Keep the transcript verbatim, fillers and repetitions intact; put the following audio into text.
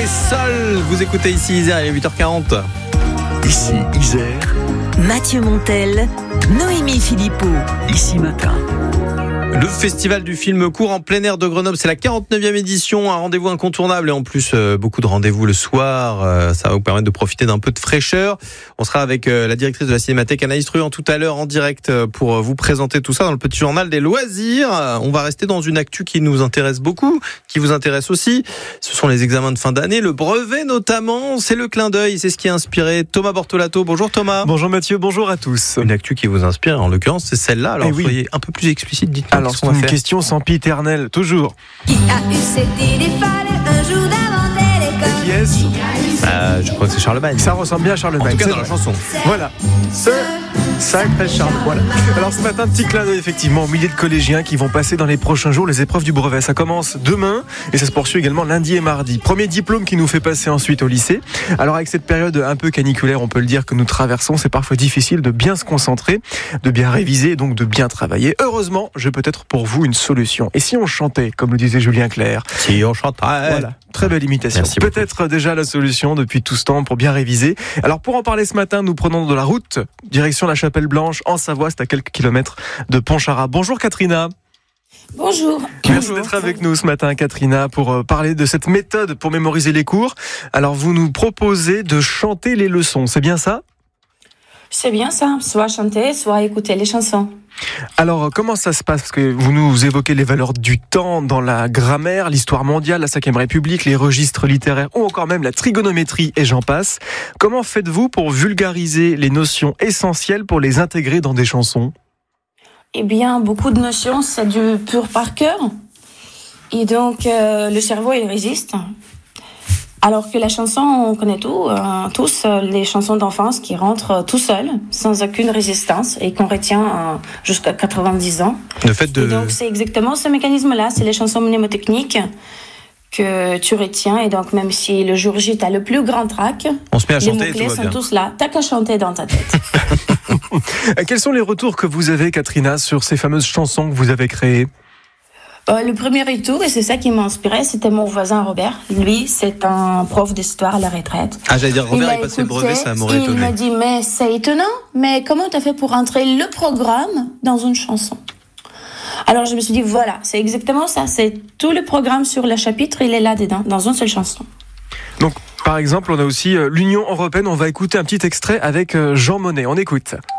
et Sol. Vous écoutez ici Isère, il est huit heures quarante. Ici Isère. Mathieu Montel, Noémie Philippot. Ici Matin. Le festival du film court en plein air de Grenoble, c'est la quarante-neuvième édition, un rendez-vous incontournable et en plus euh, beaucoup de rendez-vous le soir, euh, ça va vous permettre de profiter d'un peu de fraîcheur. On sera avec euh, la directrice de la Cinémathèque Anaïs Truand tout à l'heure en direct euh, pour vous présenter tout ça dans le petit journal des loisirs. Euh, on va rester dans une actu qui nous intéresse beaucoup, qui vous intéresse aussi. Ce sont les examens de fin d'année, le brevet notamment, c'est le clin d'œil, c'est ce qui a inspiré Thomas Bortolato. Bonjour Thomas. Bonjour Mathieu, bonjour à tous. Une actu qui vous inspire, en l'occurrence c'est celle-là, alors Eh oui. soyez un peu plus explicite, dites-nous. Alors c'est une question sempiternelle, toujours. Qui a eu cette idée folle un jour d'inventer l'école? Qui est-ce? Euh, je crois que c'est Charlemagne. Ça ressemble bien à Charlemagne. En tout cas c'est dans la vrai. chanson. Voilà. Ce sacré Charles. Voilà. Alors ce matin, petit clin d'œil effectivement aux milliers de collégiens qui vont passer dans les prochains jours les épreuves du brevet. Ça commence demain et ça se poursuit également lundi et mardi. Premier diplôme qui nous fait passer ensuite au lycée. Alors avec cette période un peu caniculaire, on peut le dire, que nous traversons, c'est parfois difficile de bien se concentrer, de bien réviser et donc de bien travailler. Heureusement, j'ai peut-être pour vous une solution. Et si on chantait, comme le disait Julien Clerc? Si on chantait. Voilà, très belle imitation. Merci beaucoup. Peut-être déjà la solution depuis tout ce temps pour bien réviser. Alors pour en parler ce matin, nous prenons de la route, direction la Chapelle Blanche, en Savoie, c'est à quelques kilomètres de Pontcharrat. Bonjour Katrina. Bonjour. Merci d'être avec nous ce matin Katrina pour parler de cette méthode pour mémoriser les cours. Alors vous nous proposez de chanter les leçons, c'est bien ça? C'est bien ça, soit chanter, soit écouter les chansons. Alors, comment ça se passe? Parce que vous nous évoquez les valeurs du temps dans la grammaire, l'histoire mondiale, la cinquième République, les registres littéraires ou encore même la trigonométrie et j'en passe. Comment faites-vous pour vulgariser les notions essentielles pour les intégrer dans des chansons? Eh bien, beaucoup de notions, c'est du pur par cœur. Et donc, euh, le cerveau, il résiste. Alors que la chanson, on connaît tout, euh, tous euh, les chansons d'enfance qui rentrent euh, tout seuls, sans aucune résistance, et qu'on retient euh, jusqu'à quatre-vingt-dix ans. Le fait de... Et donc, c'est exactement ce mécanisme-là, c'est les chansons mnémotechniques que tu retiens, et donc même si le jour J, t'as le plus grand trac, On se met à les chanter et mots-clés tout va sont bien. tous là, t'as qu'à chanter dans ta tête. Quels sont les retours que vous avez, Katrina, sur ces fameuses chansons que vous avez créées? Euh, le premier retour, et c'est ça qui m'a inspiré, c'était mon voisin Robert. Lui, c'est un prof d'histoire à la retraite. Ah, j'allais dire, Robert Il est a passé le brevet, écouté, ça m'aurait et étonné. il m'a dit, mais c'est étonnant, mais comment t'as fait pour entrer le programme dans une chanson? Alors je me suis dit, voilà, c'est exactement ça, c'est tout le programme sur le chapitre, il est là-dedans, dans une seule chanson. Donc, par exemple, on a aussi euh, l'Union Européenne. On va écouter un petit extrait avec euh, Jean Monnet. On écoute.